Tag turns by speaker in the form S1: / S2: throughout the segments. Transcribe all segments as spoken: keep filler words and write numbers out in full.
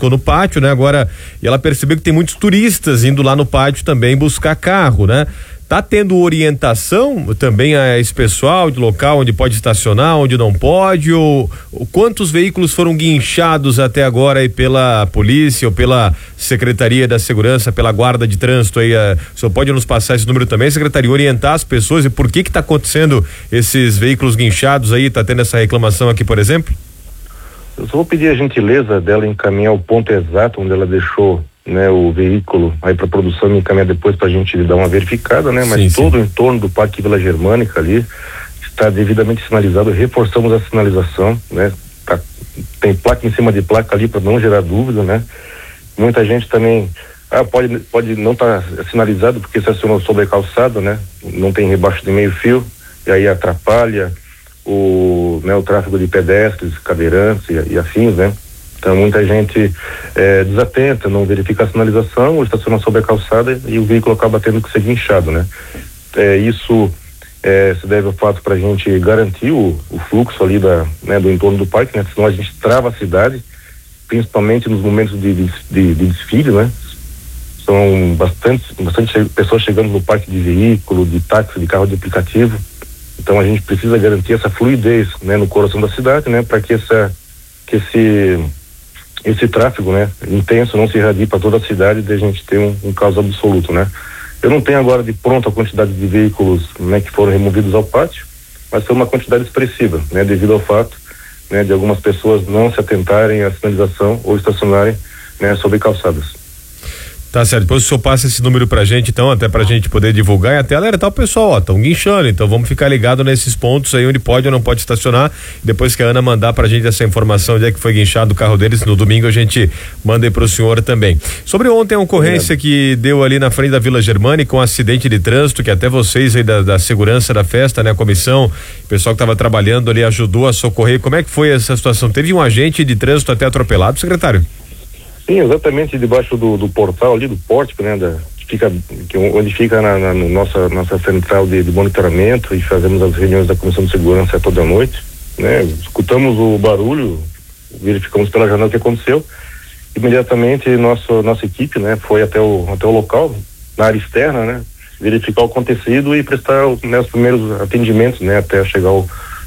S1: buscou no pátio, né? Agora, e ela percebeu que tem muitos turistas indo lá no pátio também buscar carro, né? Tá tendo orientação também a esse pessoal de local onde pode estacionar, onde não pode, ou, ou quantos veículos foram guinchados até agora aí pela polícia ou pela Secretaria da Segurança, pela Guarda de Trânsito aí, a, o senhor pode nos passar esse número também, Secretaria, orientar as pessoas e por que que tá acontecendo esses veículos guinchados aí, tá tendo essa reclamação aqui, por exemplo?
S2: Eu só vou pedir a gentileza dela encaminhar o ponto exato onde ela deixou, né, o veículo aí para produção e encaminhar depois para a gente dar uma verificada, né? Mas sim, todo sim. O entorno do Parque Vila Germânica ali está devidamente sinalizado, reforçamos a sinalização, né? Tá, tem placa em cima de placa ali para não gerar dúvida, né? Muita gente também, ah, pode, pode não estar tá sinalizado porque estacionou sobre a calçada, né? Não tem rebaixo de meio fio e aí atrapalha o, né, o tráfego de pedestres, cadeirantes e, e afins, né? Então muita gente é, desatenta, não verifica a sinalização, ou estaciona sobre a calçada e o veículo acaba tendo que ser guinchado, né? É, isso é, se deve ao fato para a gente garantir o, o fluxo ali da, né, do entorno do parque, né? Senão a gente trava a cidade, principalmente nos momentos de, de, de, de desfile, né? São bastante, bastante pessoas chegando no parque de veículo, de táxi, de carro de aplicativo. Então a gente precisa garantir essa fluidez, né, no coração da cidade, né? Para que essa, que esse esse tráfego, né, intenso não se irradie para toda a cidade e a gente ter um, um caos absoluto, né. Eu não tenho agora de pronto a quantidade de veículos, né, que foram removidos ao pátio, mas foi uma quantidade expressiva, né, devido ao fato, né, de algumas pessoas não se atentarem à sinalização ou estacionarem, né, sobre calçadas.
S1: Tá certo, depois o senhor passa esse número pra gente, então, até pra gente poder divulgar e até alertar o pessoal, ó, estão guinchando, então vamos ficar ligado nesses pontos aí onde pode ou não pode estacionar. Depois que a Ana mandar pra gente essa informação de que foi guinchado o carro deles, no domingo a gente manda aí pro senhor também. Sobre ontem a ocorrência é. que deu ali na frente da Vila Germânica com um acidente de trânsito, que até vocês aí da, da segurança da festa, né, a comissão, o pessoal que tava trabalhando ali ajudou a socorrer. Como é que foi essa situação? Teve um agente de trânsito até atropelado, secretário?
S2: Sim, exatamente debaixo do, do portal ali, do pórtico, né, da, que fica, que, onde fica na, na no nossa, nossa central de, de monitoramento, e fazemos as reuniões da Comissão de Segurança toda noite, né, escutamos o barulho, verificamos pela janela o que aconteceu, imediatamente nossa, nossa equipe, né, foi até o, até o local, na área externa, né, verificar o acontecido e prestar, né, os primeiros atendimentos, né, até chegar o,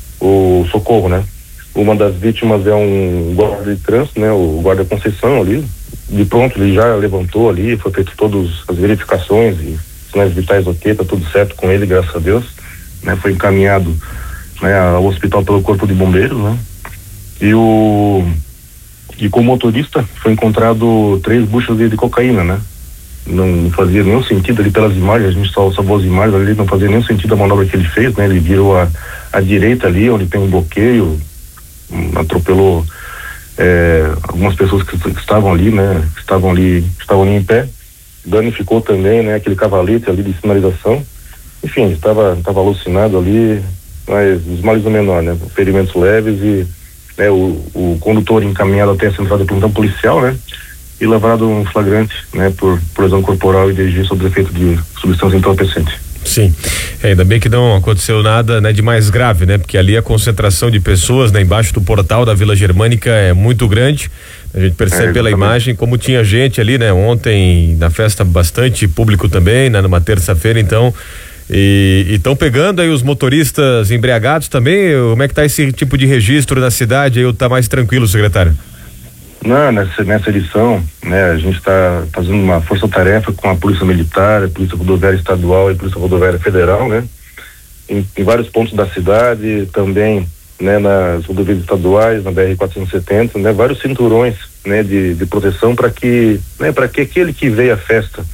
S2: o socorro, né. Uma das vítimas é um guarda de trânsito, né, o guarda Conceição ali, de pronto ele já levantou ali, foi feito todas as verificações e sinais vitais ok, tá tudo certo com ele, graças a Deus, né, foi encaminhado, né, ao hospital pelo Corpo de Bombeiros, né, e o e com o motorista foi encontrado três buchas de, de cocaína, né, não fazia nenhum sentido ali pelas imagens, a gente só salvou as imagens ali, não fazia nenhum sentido a manobra que ele fez, né, ele virou a, a direita ali, onde tem um bloqueio, atropelou é, algumas pessoas que, que estavam ali, né, que estavam ali, que estavam ali em pé, danificou também, né, aquele cavalete ali de sinalização, enfim, estava estava alucinado ali, mas os males do menor, né, ferimentos leves e, né, o, o condutor encaminhado até a central de plantão policial, né, e levado um flagrante, né, por, por lesão corporal e dirigir sob efeito de substância entorpecente.
S1: Sim, é, ainda bem que não aconteceu nada, né, de mais grave, né, porque ali a concentração de pessoas, né, embaixo do portal da Vila Germânica é muito grande, a gente percebe é, pela imagem como tinha gente ali, né, ontem na festa bastante público também, né, numa terça-feira, então, e estão pegando aí os motoristas embriagados também. Como é que tá esse tipo de registro na cidade aí, ou tá mais tranquilo, secretário?
S2: Não, nessa, nessa edição, né, a gente está fazendo uma força-tarefa com a Polícia Militar, a Polícia Rodoviária Estadual e a Polícia Rodoviária Federal, né, em, em vários pontos da cidade, também, né, nas rodovias estaduais, na B R quatrocentos e setenta, né, vários cinturões, né, de, de proteção para que, né, para que aquele que veio à festa,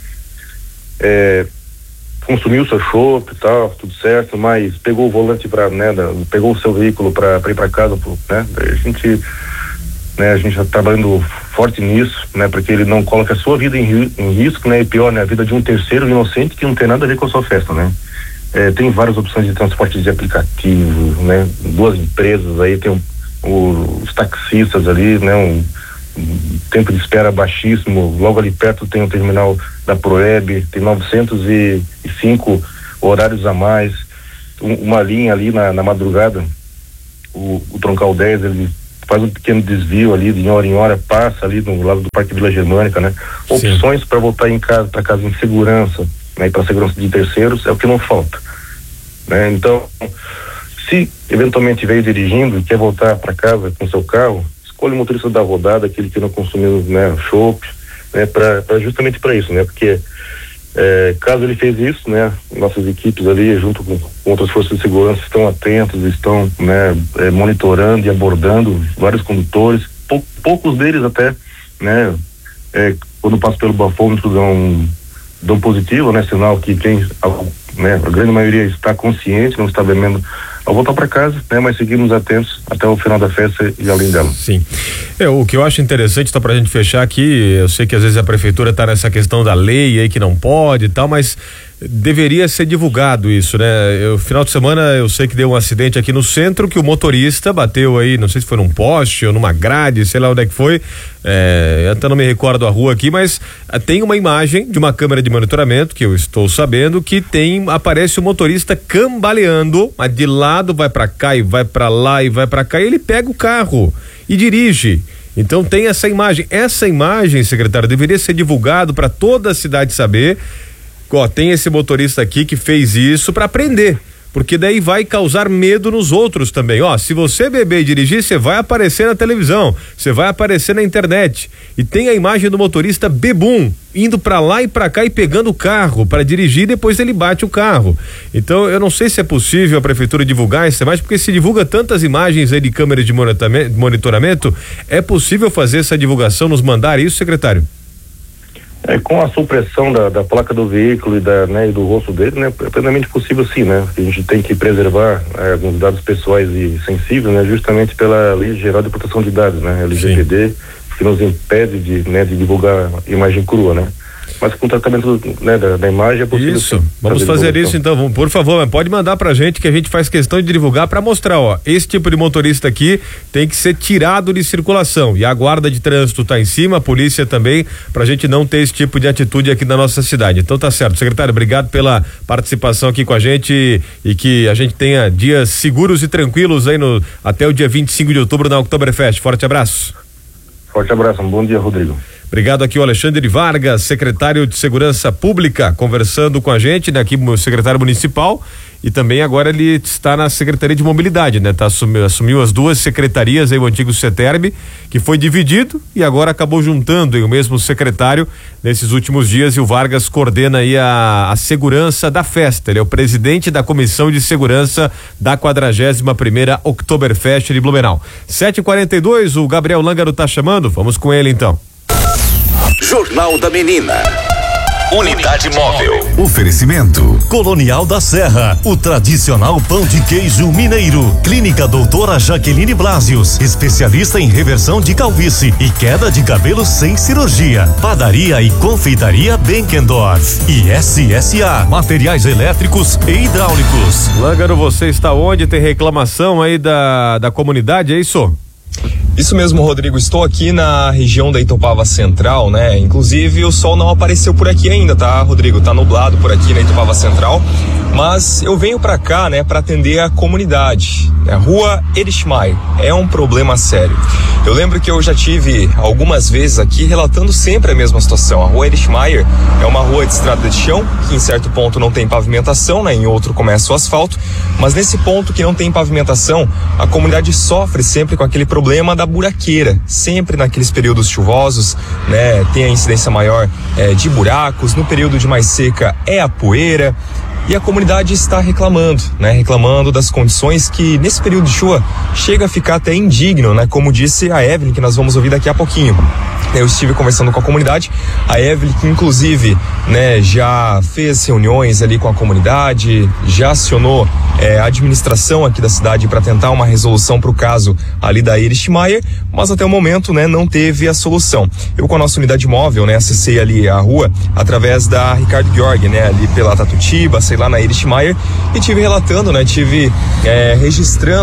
S2: é, consumiu seu chopp e tal, tudo certo, mas pegou o volante para, né, da, pegou o seu veículo para ir para casa, né, a gente Né, a gente está trabalhando forte nisso, né, para que ele não coloque a sua vida em, em risco, né, e pior, né, a vida de um terceiro inocente que não tem nada a ver com a sua festa, né. É, tem várias opções de transporte de aplicativo, né, duas empresas aí, tem um, o, os taxistas ali, né, um, um tempo de espera baixíssimo, logo ali perto tem o terminal da Proeb, tem novecentos e cinco horários a mais, um, uma linha ali na, na madrugada, o, o Troncal dez, ele faz um pequeno desvio ali, de hora em hora, passa ali no lado do Parque Vila Germânica, né? Opções para voltar em casa, para casa em segurança, né? E para segurança de terceiros é o que não falta, né? Então, se eventualmente veio dirigindo e quer voltar para casa com seu carro, escolha o motorista da rodada, aquele que não consumiu, né, chopp, né, para justamente para isso, né? Porque É, caso ele fez isso, né, nossas equipes ali, junto com, com outras forças de segurança, estão atentos, estão, né, é, monitorando e abordando vários condutores, pou, poucos deles até, né, é, quando passam pelo bafômetro dão, dão positivo, né, sinal que quem, a, né, a grande maioria está consciente, não está bebendo ao voltar para casa, né, mas seguimos atentos até o final da festa e além dela.
S1: Sim. É, o que eu acho interessante, só pra gente fechar aqui, eu sei que às vezes a prefeitura tá nessa questão da lei aí que não pode e tal, mas deveria ser divulgado isso, né? Eu, final de semana eu sei que deu um acidente aqui no centro que o motorista bateu aí, não sei se foi num poste ou numa grade, sei lá onde é que foi, é, até não me recordo a rua aqui, mas ah, tem uma imagem de uma câmera de monitoramento que eu estou sabendo que tem, aparece o motorista cambaleando, mas de lado vai pra cá e vai pra lá e vai pra cá e ele pega o carro e dirige. Então tem essa imagem, essa imagem, secretário, deveria ser divulgado para toda a cidade saber. Ó, tem esse motorista aqui que fez isso para aprender, porque daí vai causar medo nos outros também. Ó, se você beber e dirigir, você vai aparecer na televisão, você vai aparecer na internet. E tem a imagem do motorista bebum indo para lá e para cá e pegando o carro para dirigir, depois ele bate o carro. Então eu não sei se é possível a prefeitura divulgar essa imagem, porque se divulga tantas imagens aí de câmeras de monitoramento, é possível fazer essa divulgação, nos mandar isso, secretário?
S2: É, com a supressão da, da placa do veículo e, da, né, e do rosto dele, né, é plenamente possível sim, né? A gente tem que preservar é, alguns dados pessoais e sensíveis, né? Justamente pela Lei Geral de Proteção de Dados, né? L G P D, sim, que nos impede de, né, de divulgar imagem crua, né? Mas com o tratamento, né, da, da imagem é possível. Isso, sim,
S1: vamos fazer, fazer isso então, vamos, por favor, pode mandar pra gente que a gente faz questão de divulgar para mostrar, ó, esse tipo de motorista aqui tem que ser tirado de circulação e a guarda de trânsito tá em cima, a polícia também, pra gente não ter esse tipo de atitude aqui na nossa cidade. Então tá certo, secretário, obrigado pela participação aqui com a gente e, e que a gente tenha dias seguros e tranquilos aí no, até o dia vinte e cinco de outubro na Oktoberfest. Forte abraço.
S2: Forte abraço, um bom dia, Rodrigo.
S1: Obrigado aqui o Alexandre Vargas, secretário de Segurança Pública, conversando com a gente, né, aqui o secretário municipal, e também agora ele está na Secretaria de Mobilidade, né? Tá, assumiu, assumiu as duas secretarias aí, o antigo CETERB, que foi dividido e agora acabou juntando aí, o mesmo secretário nesses últimos dias, e o Vargas coordena aí a, a segurança da festa. Ele é o presidente da Comissão de Segurança da quadragésima primeira Oktoberfest de Blumenau. sete e quarenta e dois, o Gabriel Lângaro tá chamando, vamos com ele então.
S3: Jornal da Menina. Unidade Móvel.
S4: Oferecimento Colonial da Serra, o tradicional pão de queijo mineiro. Clínica Doutora Jaqueline Blasius, especialista em reversão de calvície e queda de cabelo sem cirurgia. Padaria e confeitaria Benkendorf. E S S A, materiais elétricos e hidráulicos.
S1: Lângaro, você está onde? Tem reclamação aí da, da comunidade, é isso?
S5: Isso mesmo, Rodrigo, estou aqui na região da Itopava Central, né? Inclusive o sol não apareceu por aqui ainda, tá, Rodrigo? Tá nublado por aqui na Itopava Central, mas eu venho pra cá, né, pra atender a comunidade, né? Rua Erich Mayer, é um problema sério. Eu lembro que eu já tive algumas vezes aqui relatando sempre a mesma situação. A Rua Erich Mayer é uma rua de estrada de chão, que em certo ponto não tem pavimentação, né? Em outro começa o asfalto, mas nesse ponto que não tem pavimentação, a comunidade sofre sempre com aquele problema da buraqueira, sempre naqueles períodos chuvosos, né? Tem a incidência maior é, de buracos, no período de mais seca é a poeira, e a comunidade está reclamando, né? Reclamando das condições que nesse período de chuva chega a ficar até indigno, né? Como disse a Evelyn, que nós vamos ouvir daqui a pouquinho. Eu estive conversando com a comunidade, a Evelyn, que inclusive, né, já fez reuniões ali com a comunidade, já acionou é, a administração aqui da cidade para tentar uma resolução para o caso ali da Erich Mayer, mas até o momento, né, não teve a solução. Eu, com a nossa unidade móvel, né, acessei ali a rua através da Ricardo Georg, né, ali pela Tatutiba, sei lá, na Erich Mayer, e tive relatando, né, tive é, registrando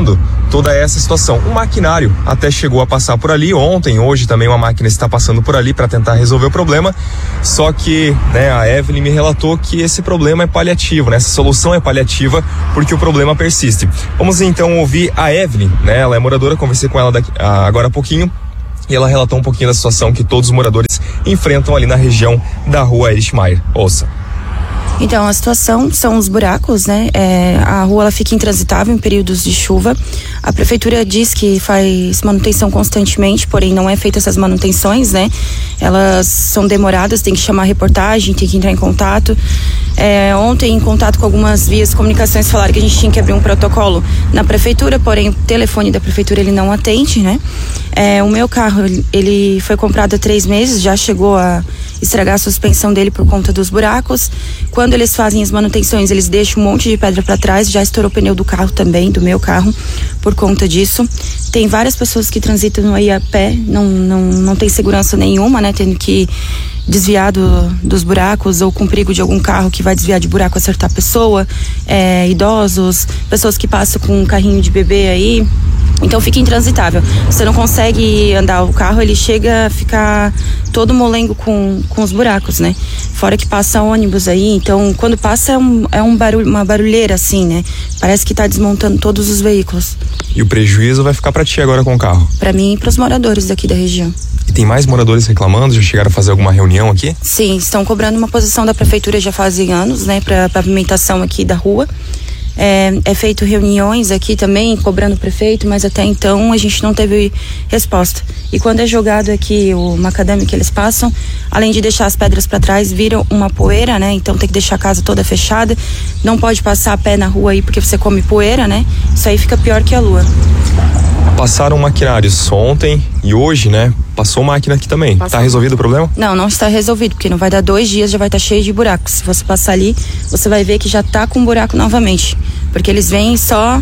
S5: toda essa situação. O maquinário até chegou a passar por ali ontem, hoje também uma máquina está passando por ali para tentar resolver o problema, só que, né, a Evelyn me relatou que esse problema é paliativo, né, essa solução é paliativa porque o problema persiste. Vamos então ouvir a Evelyn, né, ela é moradora, conversei com ela daqui, agora há pouquinho, e ela relatou um pouquinho da situação que todos os moradores enfrentam ali na região da rua Erich Maier. Ouça.
S6: Então, a situação são os buracos, né? É, a rua ela fica intransitável em períodos de chuva. A prefeitura diz que faz manutenção constantemente, porém não é feita essas manutenções, né? Elas são demoradas, tem que chamar reportagem, tem que entrar em contato. É, ontem, em contato com algumas vias de comunicações, falaram que a gente tinha que abrir um protocolo na prefeitura, porém o telefone da prefeitura ele não atende, né? É, o meu carro, ele foi comprado há três meses, já chegou a estragar a suspensão dele por conta dos buracos. Quando eles fazem as manutenções, eles deixam um monte de pedra para trás, já estourou o pneu do carro também, do meu carro, por conta disso. Tem várias pessoas que transitam aí a pé, não, não, não tem segurança nenhuma, né? Tendo que desviar do, dos buracos ou com perigo de algum carro que vai desviar de buraco, acertar a pessoa, é, idosos, pessoas que passam com um carrinho de bebê aí. Então fica intransitável. Você não consegue andar, o carro ele chega a ficar todo molengo com, com os buracos, né? Fora que passa ônibus aí, então quando passa é, um, é um barulho, uma barulheira assim, né? Parece que tá desmontando todos os veículos.
S5: E o prejuízo vai ficar para ti agora com o carro?
S6: Para mim e para os moradores daqui da região.
S5: E tem mais moradores reclamando? Já chegaram a fazer alguma reunião aqui?
S6: Sim, estão cobrando uma posição da prefeitura já fazem anos, né? Para pavimentação aqui da rua. É, é feito reuniões aqui também, cobrando o prefeito, mas até então a gente não teve resposta. E quando é jogado aqui o macadame que eles passam, além de deixar as pedras para trás, viram uma poeira, né? Então tem que deixar a casa toda fechada. Não pode passar a pé na rua aí porque você come poeira, né? Isso aí fica pior que a lua.
S5: Passaram maquinários ontem e hoje, né? Passou máquina aqui também. Passou. Tá resolvido o problema?
S6: Não, não está resolvido, porque não vai dar dois dias, já vai estar cheio de buracos. Se você passar ali, você vai ver que já tá com buraco novamente. Porque eles vêm só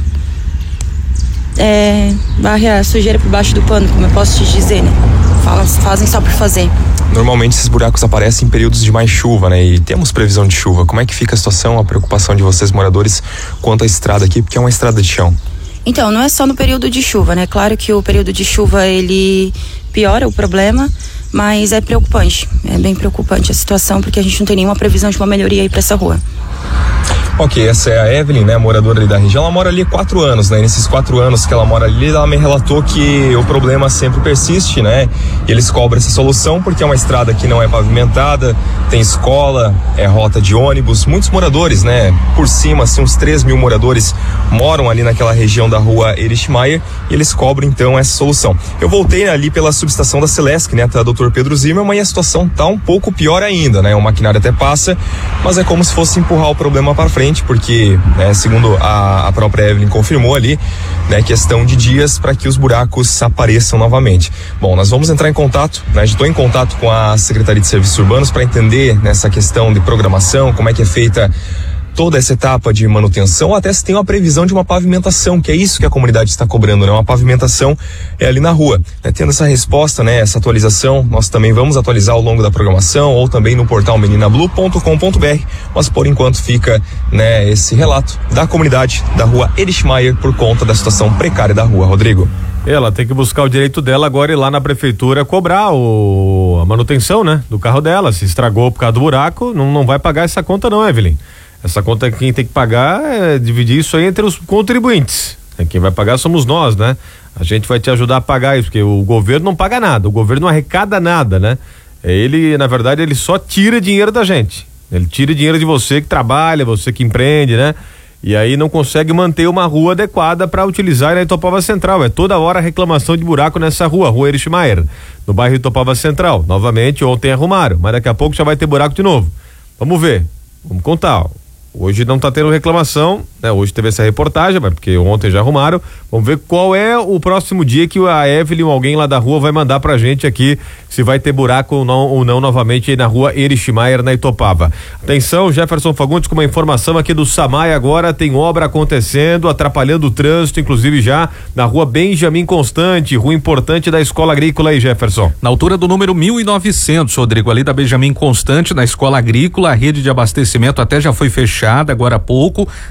S6: é, varre a sujeira por baixo do pano, como eu posso te dizer, né? Falam, fazem só por fazer.
S5: Normalmente esses buracos aparecem em períodos de mais chuva, né? E temos previsão de chuva. Como é que fica a situação, a preocupação de vocês moradores quanto à estrada aqui? Porque é uma estrada de chão.
S6: Então, não é só no período de chuva, né? Claro que o período de chuva, ele piora o problema, mas é preocupante. É bem preocupante a situação, porque a gente não tem nenhuma previsão de uma melhoria aí para essa rua.
S5: Ok, essa é a Evelyn, né, moradora ali da região. Ela mora ali há quatro anos, né? E nesses quatro anos que ela mora ali, ela me relatou que o problema sempre persiste, né? E eles cobram essa solução porque é uma estrada que não é pavimentada, tem escola, é rota de ônibus. Muitos moradores, né? Por cima, assim, uns três mil moradores moram ali naquela região da rua Erich Maier e eles cobram, então, essa solução. Eu voltei ali pela subestação da Celesc, né? Tá, doutor Pedro Zimmermann, e a situação tá um pouco pior ainda, né? O maquinário até passa, mas é como se fosse empurrar o problema para frente, porque, né, segundo a, a própria Evelyn confirmou ali, né, questão de dias para que os buracos apareçam novamente. Bom, nós vamos entrar em contato, né, estou em contato com a Secretaria de Serviços Urbanos para entender nessa questão de programação, como é que é feita toda essa etapa de manutenção, ou até se tem uma previsão de uma pavimentação, que é isso que a comunidade está cobrando, né? Uma pavimentação é ali na rua. Né? Tendo essa resposta, né? Essa atualização, nós também vamos atualizar ao longo da programação, ou também no portal menina blue ponto com ponto b r, mas por enquanto fica, né, esse relato da comunidade da rua Erich Maier por conta da situação precária da rua. Rodrigo.
S1: Ela tem que buscar o direito dela agora ir lá na prefeitura cobrar o, a manutenção, né? Do carro dela. Se estragou por causa do buraco, não, não vai pagar essa conta não, Evelyn. Essa conta quem tem que pagar é dividir isso aí entre os contribuintes. Quem vai pagar somos nós, né? A gente vai te ajudar a pagar isso, porque o governo não paga nada, o governo não arrecada nada, né? Ele, na verdade, ele só tira dinheiro da gente. Ele tira dinheiro de você que trabalha, você que empreende, né? E aí não consegue manter uma rua adequada para utilizar na Itopava Central. É toda hora reclamação de buraco nessa rua, Rua Erich Maier, no bairro Itopava Central. Novamente, ontem arrumaram, mas daqui a pouco já vai ter buraco de novo. Vamos ver, vamos contar, ó. Hoje não está tendo reclamação, né? Hoje teve essa reportagem, mas porque ontem já arrumaram. Vamos ver qual é o próximo dia que a Evelyn ou alguém lá da rua vai mandar pra gente aqui, se vai ter buraco ou não, ou não novamente aí na rua Erich Maier, na Itopava. Atenção, Jefferson Fagundes com uma informação aqui do SAMAI agora, tem obra acontecendo, atrapalhando o trânsito, inclusive já na rua Benjamin Constante, rua importante da Escola Agrícola aí, Jefferson.
S7: Na altura do número mil e novecentos, Rodrigo, ali da Benjamin Constante, na Escola Agrícola, a rede de abastecimento até já foi fechada agora há pouco, os trabalhos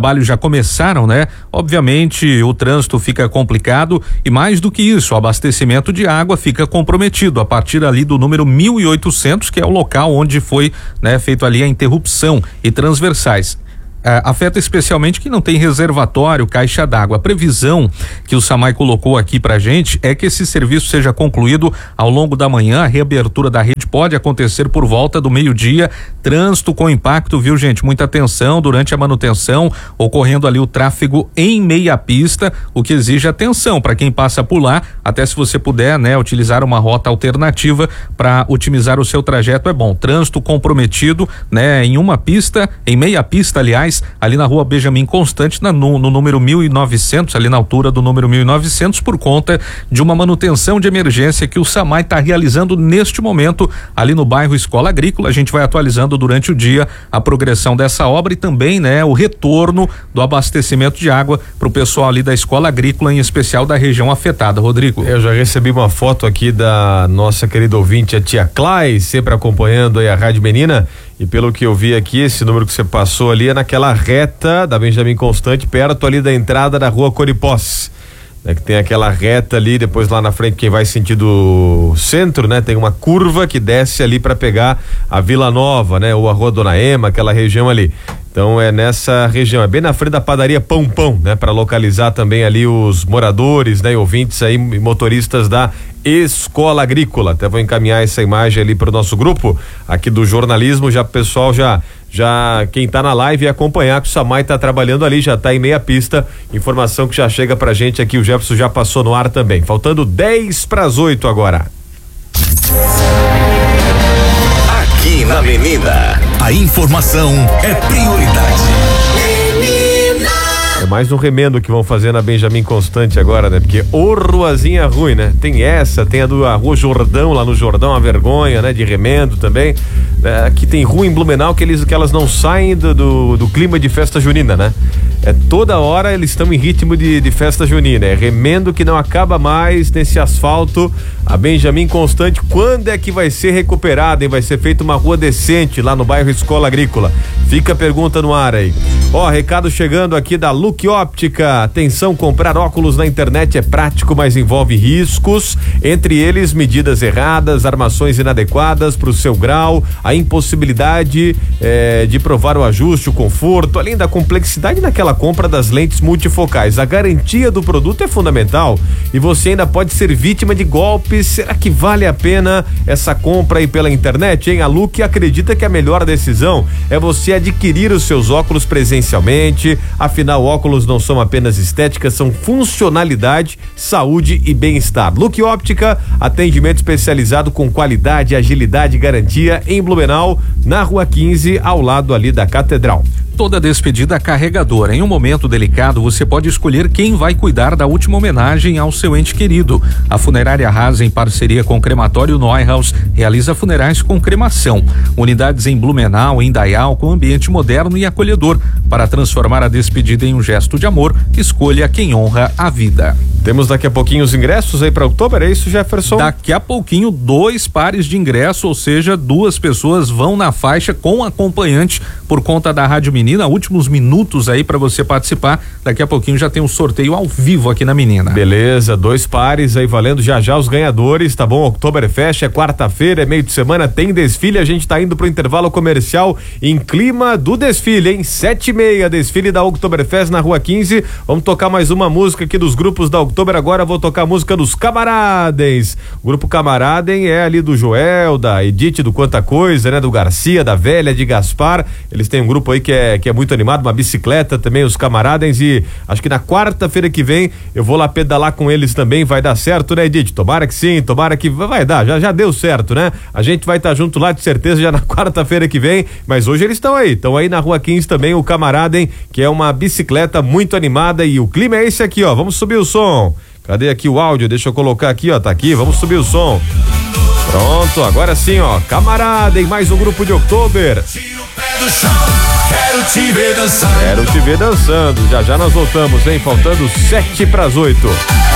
S7: trabalhos já começaram, né? Obviamente o trânsito fica complicado e mais do que isso, o abastecimento de água fica comprometido a partir ali do número mil e oitocentos, que é o local onde foi, né, feito ali a interrupção e transversais. Uh, afeta especialmente quem não tem reservatório, caixa d'água. A previsão que o SAMAI colocou aqui pra gente é que esse serviço seja concluído ao longo da manhã. A reabertura da rede pode acontecer por volta do meio-dia. Trânsito com impacto, viu, gente? Muita atenção durante a manutenção, ocorrendo ali o tráfego em meia pista, o que exige atenção para quem passa por lá. Até se você puder, né, utilizar uma rota alternativa para otimizar o seu trajeto, é bom. Trânsito comprometido, né, em uma pista, em meia pista, aliás, ali na rua Benjamin Constant, na, no, no número mil e novecentos, ali na altura do número mil e novecentos, por conta de uma manutenção de emergência que o SAMAI está realizando neste momento ali no bairro Escola Agrícola. A gente vai atualizando durante o dia a progressão dessa obra e também, né, o retorno do abastecimento de água para o pessoal ali da Escola Agrícola, em especial da região afetada. Rodrigo.
S1: Eu já recebi uma foto aqui da nossa querida ouvinte, a tia Clay, sempre acompanhando aí a Rádio Menina. E pelo que eu vi aqui, esse número que você passou ali é naquela reta da Benjamin Constant, perto ali da entrada da rua Coripós, né? Que tem aquela reta ali, depois lá na frente, quem vai sentido centro, né? Tem uma curva que desce ali para pegar a Vila Nova, né? Ou a rua Dona Ema, aquela região ali. Então é nessa região, é bem na frente da padaria Pão Pão, né? Para localizar também ali os moradores, né? Ouvintes aí, motoristas da Escola Agrícola. Até vou encaminhar essa imagem ali para o nosso grupo aqui do jornalismo, já o pessoal já já quem tá na live e acompanhar que o SAMAI tá trabalhando ali, já tá em meia pista. Informação que já chega pra gente aqui, o Jefferson já passou no ar também. Faltando dez para as oito agora.
S3: Aqui na Menina, a informação é prioridade.
S1: É mais um remendo que vão fazer na Benjamin Constant agora, né? Porque ô ruazinha ruim, né? Tem essa, tem a do a Rua Jordão, lá no Jordão, uma vergonha, né? De remendo também. É, aqui tem rua em Blumenau que, eles, que elas não saem do, do, do clima de festa junina, né? É toda hora eles estão em ritmo de, de festa junina. É remendo que não acaba mais nesse asfalto. A Benjamin Constant, quando é que vai ser recuperada e vai ser feita uma rua decente lá no bairro Escola Agrícola? Fica a pergunta no ar aí. Ó, recado chegando aqui da Look Óptica. Atenção, comprar óculos na internet é prático, mas envolve riscos. Entre eles, medidas erradas, armações inadequadas para o seu grau, a impossibilidade eh, de provar o ajuste, o conforto, além da complexidade naquela compra das lentes multifocais. A garantia do produto é fundamental e você ainda pode ser vítima de golpes. Será que vale a pena essa compra aí pela internet, hein? A Look acredita que a melhor decisão é você adquirir os seus óculos presencialmente. Afinal, óculos não são apenas estética, são funcionalidade, saúde e bem-estar. Look Óptica, atendimento especializado com qualidade, agilidade e garantia em Blumenau, na Rua quinze, ao lado ali da Catedral.
S7: Toda despedida carregadora. Em um momento delicado, você pode escolher quem vai cuidar da última homenagem ao seu ente querido. A Funerária Haas, em parceria com o Crematório Neuhaus, realiza funerais com cremação. Unidades em Blumenau, em Dayal, com ambiente moderno e acolhedor. Para transformar a despedida em um gesto de amor, escolha quem honra a vida.
S1: Temos daqui a pouquinho os ingressos aí para outubro, é isso, Jefferson?
S7: Daqui a pouquinho, dois pares de ingresso, ou seja, duas pessoas vão na faixa com acompanhante por conta da Rádio Menina. Últimos minutos aí para você participar. Daqui a pouquinho já tem um sorteio ao vivo aqui na Menina.
S1: Beleza, dois pares aí valendo já já os ganhadores, tá bom? Oktoberfest é quarta-feira, é meio de semana, tem desfile, a gente tá indo pro intervalo comercial em clima do desfile, hein? Sete e meia, desfile da Oktoberfest na Rua quinze. Vamos tocar mais uma música aqui dos grupos da Oktober. Agora vou tocar a música dos Camaradens. O grupo Camaradem é ali do Joel, da Edith, do Quanta Coisa, né? Do Garcia, da Velha, de Gaspar. Eles têm um grupo aí que é, que é muito animado, uma bicicleta também, os Camaradens, e acho que na quarta-feira que vem eu vou lá pedalar com eles também. Vai dar certo, né, Edith? Tomara que sim, tomara que vai dar, já, já deu certo, né? A gente vai estar tá junto lá de certeza já na quarta-feira que vem, mas hoje eles estão aí, estão aí na Rua quinze também, o Camaradem, que é uma bicicleta muito animada, e o clima é esse aqui, ó. Vamos subir o som. Cadê aqui o áudio? Deixa eu colocar aqui, ó, tá aqui, vamos subir o som. Pronto, agora sim, ó, Camaradem, mais um grupo de Oktober.
S3: Quero te ver dançando.
S1: Quero te ver dançando. Já já nós voltamos, hein? Faltando sete para as oito.